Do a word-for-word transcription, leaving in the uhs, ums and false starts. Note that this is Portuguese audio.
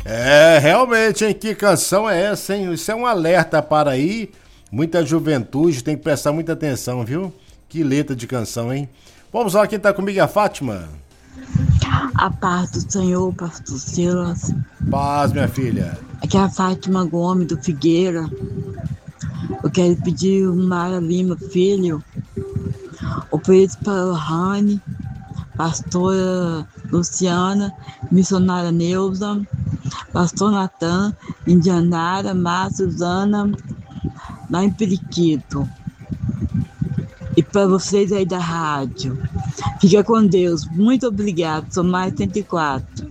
É, realmente, hein? Que canção é essa, hein? Isso é um alerta para aí. Muita juventude, tem que prestar muita atenção, viu? Que letra de canção, hein? Vamos lá, quem tá comigo é a Fátima. A paz do Senhor, pastor Silas. Paz, minha filha. Aqui é a Fátima Gomes, do Figueira. Eu quero pedir o Mara Lima Filho, o preço para o Rani, pastora Luciana, missionária Neuza, pastor Natan, Indianara, Márcia, Suzana, lá em Periquito. E para vocês aí da rádio. Fica com Deus. Muito obrigado. Sou mais cento e quatro.